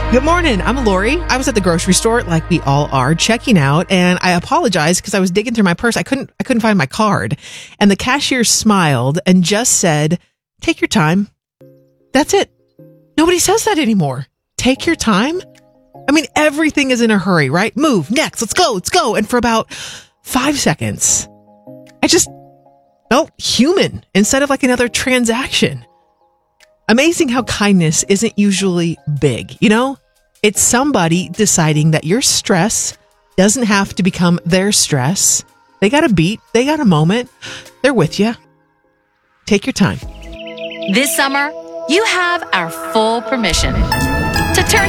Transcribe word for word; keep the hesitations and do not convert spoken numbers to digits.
Good morning. I'm Lori. I was at the grocery store, like we all are, checking out, and I apologized because I was digging through my purse. I couldn't, I couldn't find my card, and the cashier smiled and just said, "Take your time." That's it. Nobody says that anymore. Take your time. I mean, everything is in a hurry, right? Move next. Let's go. Let's go. And for about five seconds, I just felt human instead of like another transaction. Amazing how kindness isn't usually big, you know? It's somebody deciding that your stress doesn't have to become their stress. They got a beat. They got a moment. They're with you. Take your time. This summer, you have our full permission.